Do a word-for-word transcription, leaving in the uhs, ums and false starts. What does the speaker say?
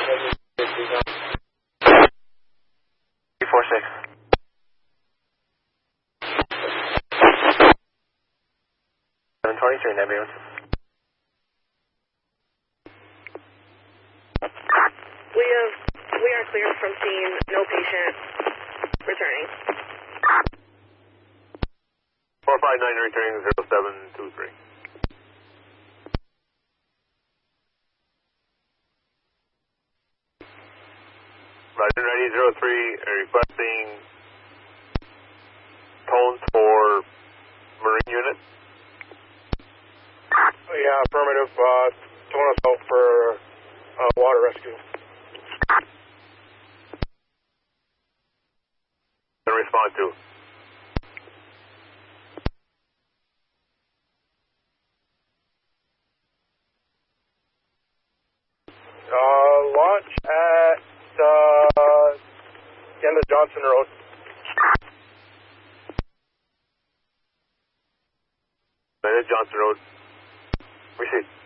three four six. seven twenty-three, Nebulous. We have, we are clear from scene, no patient returning. four five nine returning zero seven two three. Roger, ready zero three, requesting tones for Marine unit. Yeah, affirmative. Uh, tone us out for uh, water rescue. And respond to. Uh, launch at uh, the end of Johnson Road. That is Johnson Road. Receive.